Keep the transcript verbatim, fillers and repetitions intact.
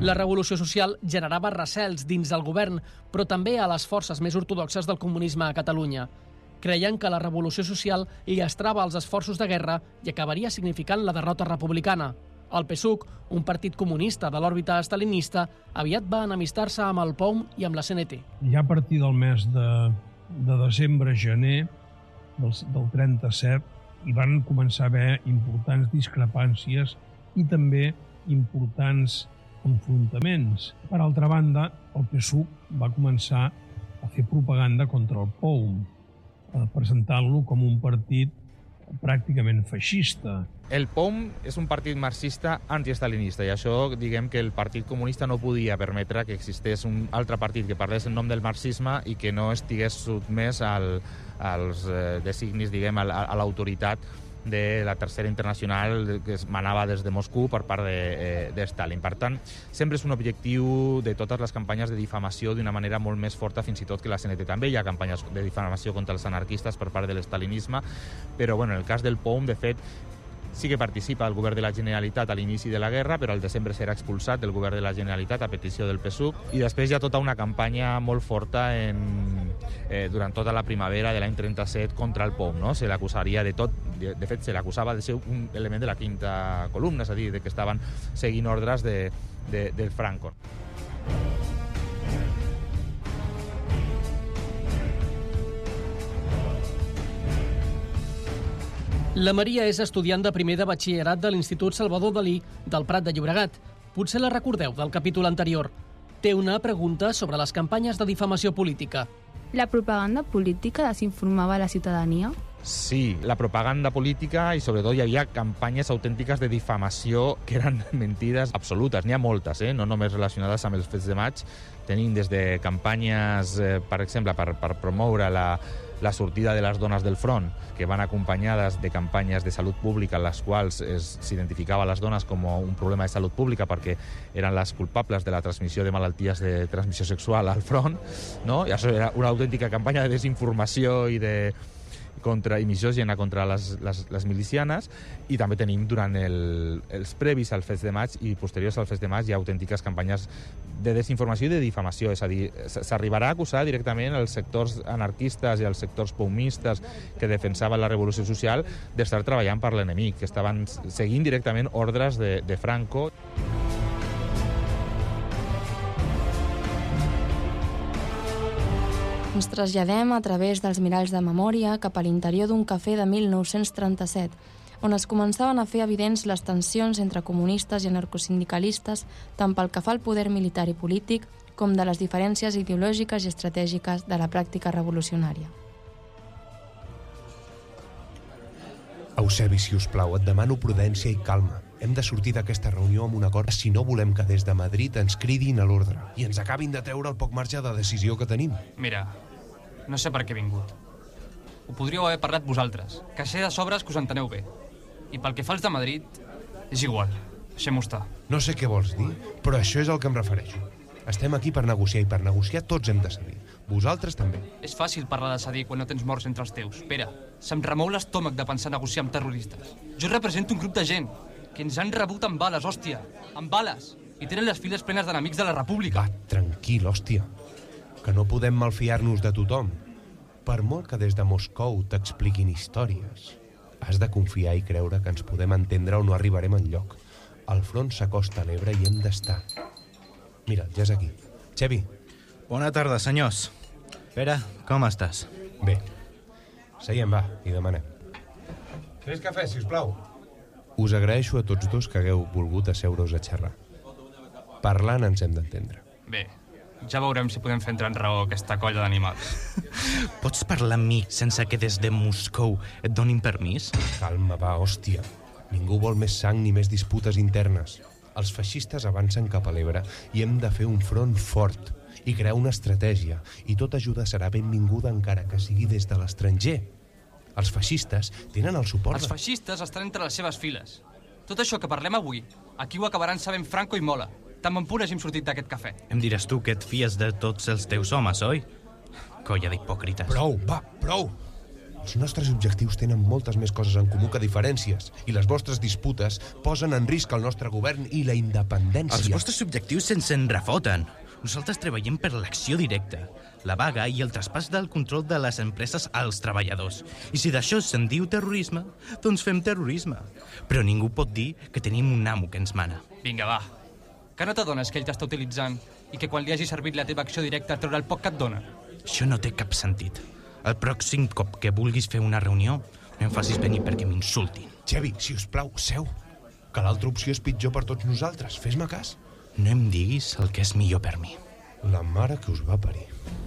La revolució social generava recels dins del govern, però també a les forces més ortodoxes del comunisme a Catalunya. Creien que la revolució social llastrava els esforços de guerra i acabaria significant la derrota republicana. El P SUC, un partit comunista de l'òrbita estalinista, aviat va enemistar-se amb el P O M i amb la C N T. Ja a partir del mes de, de desembre-gener del, del trenta-set hi van començar a haver importants discrepàncies i també importants enfrontaments. Per altra banda, el P SUC va començar a fer propaganda contra el P O M, presentant-lo com un partit pràcticament feixista. El P O M és un partit marxista antiestalinista i això, diguem que el Partit Comunista no podia permetre que existés un altre partit que parlés en nom del marxisme i que no estigués sotmès al, als eh, designis, diguem, a, a l'autoritat de la Tercera Internacional que es manava des de Moscou per part de, eh, de Stalin. Per tant, sempre és un objectiu de totes les campanyes de difamació d'una manera molt més forta, fins i tot que la C N T. També hi ha campanyes de difamació contra els anarquistes per part de l'estalinisme, però bueno, en el cas del P O M, de fet, sí que participa el govern de la Generalitat a l'inici de la guerra, però al desembre serà expulsat del govern de la Generalitat a petició del P SUC. I després hi ha tota una campanya molt forta en, eh, durant tota la primavera de l'any trenta-set contra el P O M. No? Se l'acusaria de tot, de, de fet se l'acusava de ser un element de la quinta columna, és a dir, de que estaven seguint ordres de, de, del Franco. La Maria és estudiant de primer de batxillerat de l'Institut Salvador Dalí del Prat de Llobregat. Potser la recordeu del capítol anterior. Té una pregunta sobre les campanyes de difamació política. La propaganda política desinformava la ciutadania? Sí, la propaganda política i sobretot hi havia campanyes autèntiques de difamació que eren mentides absolutes. N'hi ha moltes, eh? No només relacionades amb els fets de maig. Tenim des de campanyes, eh, per exemple, per, per promoure la, la sortida de les dones del front, que van acompanyades de campanyes de salut pública en les quals s'identificava les dones com un problema de salut pública perquè eren les culpables de la transmissió de malalties de transmissió sexual al front, no? I això era una autèntica campanya de desinformació i de contra i misògina contra les, les, les milicianes, i també tenim durant el, els previs al fets de maig i posteriors al fets de maig hi ha autèntiques campanyes de desinformació i de difamació, és a dir, s'arribarà a acusar directament els sectors anarquistes i els sectors paumistes que defensaven la revolució social d'estar treballant per l'enemic, que estaven seguint directament ordres de, de Franco. Ens traslladem a través dels miralls de memòria cap a l'interior d'un cafè de mil nou-cents trenta-set, on es començaven a fer evidents les tensions entre comunistes i anarcosindicalistes, tant pel que fa al poder militar i polític, com de les diferències ideològiques i estratègiques de la pràctica revolucionària. Eusebi, si us plau, et demano prudència i calma. Hem de sortir d'aquesta reunió amb un acord si no volem que des de Madrid ens cridin a l'ordre i ens acabin de treure el poc marge de decisió que tenim. Mira, no sé per què he vingut. Ho podríeu haver parlat vosaltres, que sé de sobres que us enteneu bé. I pel que fa als de Madrid, és igual, deixem-ho estar. No sé què vols dir, però això és el que em refereixo. Estem aquí per negociar i per negociar tots hem de cedir. Vosaltres també. És fàcil parlar de cedir quan no tens morts entre els teus. Pere, se'm remou l'estómac de pensar negociar amb terroristes. Jo represento un grup de gent que ens han rebut amb bales, hòstia, amb bales, i tenen les files plenes d'enemics de la República. Va, tranquil, hòstia, que no podem malfiar-nos de tothom. Per molt que des de Moscou t'expliquin històries, has de confiar i creure que ens podem entendre o no arribarem enlloc. El front s'acosta a l'Ebre i hem d'estar. Mira, ja és aquí. Xevi. Bona tarda, senyors. Pere, com estàs? Bé. Seiem, va, i demanem. Fes cafè, sisplau. Us agraeixo a tots dos que hagueu volgut asseure-us a xerrar. Parlant ens hem d'entendre. Bé, ja veurem si podem fer entrar en raó aquesta colla d'animals. Pots parlar amb mi sense que des de Moscou et donin permís? Calma, va, hòstia. Ningú vol més sang ni més disputes internes. Els feixistes avancen cap a l'Ebre i hem de fer un front fort i crear una estratègia, i tota ajuda serà benvinguda encara que sigui des de l'estranger. Els feixistes tenen el suport... Els feixistes estan entre les seves files. Tot això que parlem avui, aquí ho acabaran sabent Franco i Mola. Tan bon punt hàgim sortit d'aquest cafè. Em diràs tu que et fies de tots els teus homes, oi? Colla d'hipòcrites. Prou, va, prou! Els nostres objectius tenen moltes més coses en comú que diferències, i les vostres disputes posen en risc el nostre govern i la independència. Els vostres objectius se'ns en refoten. Nosaltres treballem per l'acció directa, la vaga i el traspàs del control de les empreses als treballadors. I si d'això se'n diu terrorisme, doncs fem terrorisme. Però ningú pot dir que tenim un amo que ens mana. Vinga, va. Que no t'adones que ell t'està utilitzant i que quan li hagi servit la teva acció directa treurà el poc que et dona? Això no té cap sentit. El pròxim cop que vulguis fer una reunió, no em facis venir perquè m'insultin. Xevi, si us plau, seu. Que l'altra opció és pitjor per tots nosaltres. Fes-me cas. No em diguis el que és millor per mi. La mare que us va parir.